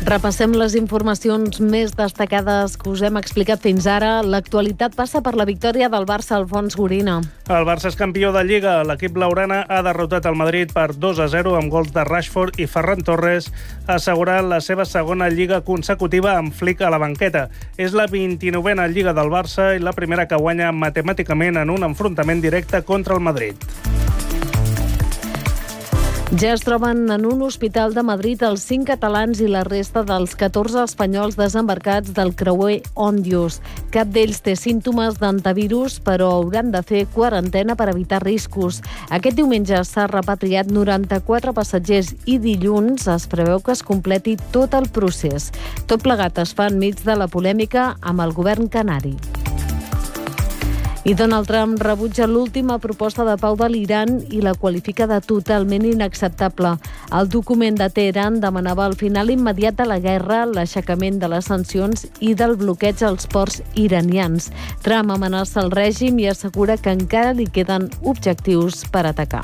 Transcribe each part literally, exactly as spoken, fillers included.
Repassem les informacions més destacades que us hem explicat fins ara. L'actualitat passa per la victòria del Barça al Fons Gorina. El Barça és campió de Lliga. L'equip blaugrana ha derrotat el Madrid per dos a zero amb gols de Rashford i Ferran Torres, assegurant la seva segona Lliga consecutiva amb Flick a la banqueta. És la vint-i-novena Lliga del Barça i la primera que guanya matemàticament en un enfrontament directe contra el Madrid. Ja es troben en un hospital de Madrid els cinc catalans i la resta dels catorze espanyols desembarcats del creuer Òndius. Cap d'ells té símptomes d'antivirus, però hauran de fer quarantena per evitar riscos. Aquest diumenge s'ha repatriat noranta-quatre passatgers i dilluns es preveu que es completi tot el procés. Tot plegat es fa enmig de la polèmica amb el govern canari. I Donald Trump rebutja l'última proposta de pau de l'Iran i la qualifica de totalment inacceptable. El document de Teheran demanava el final immediat de la guerra, l'aixecament de les sancions i del bloqueig als ports iranians. Trump amenaça el règim i assegura que encara li queden objectius per atacar.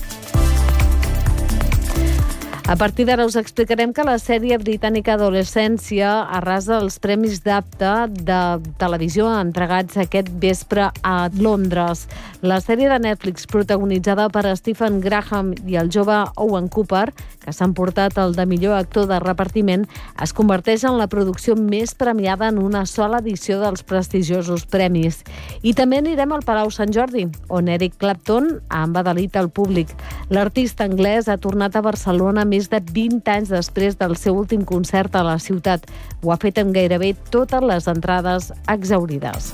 A partir d'ara us explicarem que la sèrie britànica Adolescència arrasa els premis d'apte de televisió entregats aquest vespre a Londres. La sèrie de Netflix, protagonitzada per Stephen Graham i el jove Owen Cooper, que s'han portat el de millor actor de repartiment, es converteix en la producció més premiada en una sola edició dels prestigiosos premis. I també anirem al Palau Sant Jordi, on Eric Clapton ha embadalit el públic. L'artista anglès ha tornat a Barcelona més de vint anys després del seu últim concert a la ciutat. Ho ha fet amb gairebé totes les entrades exhaurides.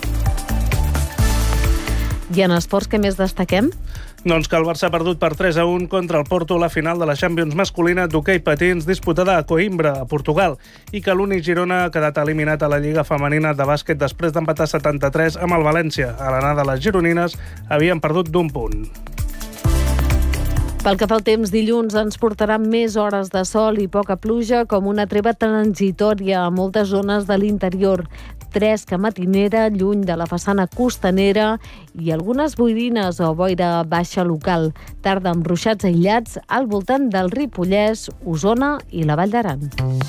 I en esports, què més destaquem? Doncs que el Barça ha perdut per tres a un contra el Porto a la final de la Champions masculina d'hoquei patins disputada a Coimbra, a Portugal, i que l'únic Girona ha quedat eliminat a la Lliga Femenina de bàsquet després d'empatar setanta-tres amb el València. A l'anada, les gironines havien perdut d'un punt. Pel que fa al temps, dilluns ens portarà més hores de sol i poca pluja, com una treva transitòria a moltes zones de l'interior. Fresca matinera, lluny de la façana costanera i algunes boirines o boira baixa local. Tarda amb ruixats aïllats al voltant del Ripollès, Osona i la Vall d'Aran.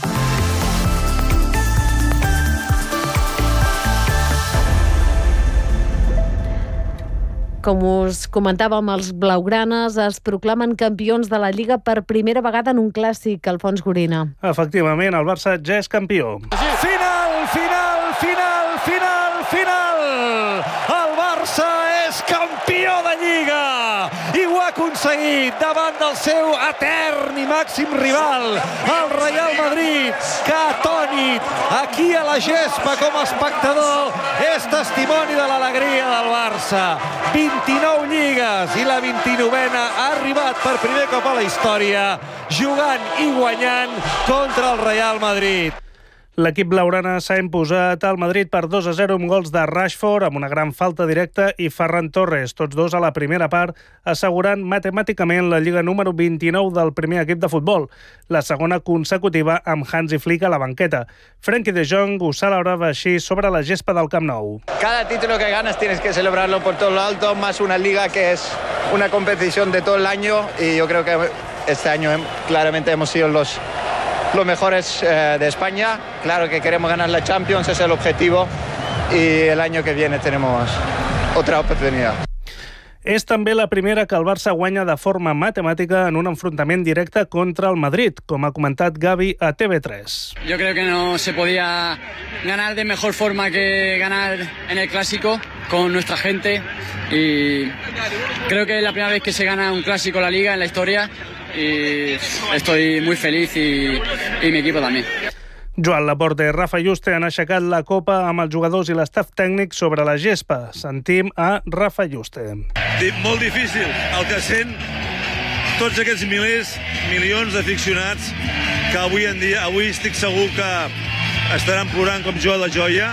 Com us comentàvem, els blaugranes es proclamen campions de la Lliga per primera vegada en un clàssic, Alfons Gorina. Efectivament, el Barça ja és campió. Final, final, final, final, final! El Barça és campió de Lliga! I ho ha aconseguit davant del seu etern i màxim rival, el Real Madrid, que atònit aquí a la gespa com a espectador és testimoni de l'alegria del Barça. vint-i-nou lligues i la vint-i-novena ha arribat per primer cop a la història jugant i guanyant contra el Real Madrid. L'equip blaugrana s'ha imposat al Madrid per dos a zero amb gols de Rashford, amb una gran falta directa, i Ferran Torres, tots dos a la primera part, assegurant matemàticament la Lliga número vint-i-nou del primer equip de futbol, la segona consecutiva amb Hansi Flick a la banqueta. Frenkie de Jong ho celebrava així sobre la gespa del Camp Nou. Cada título que ganas tienes que celebrarlo por todo lo alto, más una liga que es una competición de todo el año, y yo creo que este año claramente hemos sido los los mejores eh, de España. Claro que queremos ganar la Champions, ese es el objetivo, y el año que viene tenemos otra oportunidad. És també la primera que el Barça guanya de forma matemàtica en un enfrontament directe contra el Madrid, com ha comentat Gavi a T V tres. Yo creo que no se podía ganar de mejor forma que ganar en el Clásico con nuestra gente, y creo que es la primera vez que se gana un Clásico en la Liga en la historia, y estoy muy feliz y, y mi equipo también. Joan Laporta i Rafa Juste han aixecat la copa amb els jugadors i l'estaf tècnic sobre la gespa. Sentim a Rafa Juste. Molt difícil, el que sent tots aquests milers, milions d'aficionats que avui en dia, avui estic segur que estaran plorant com jo de joia.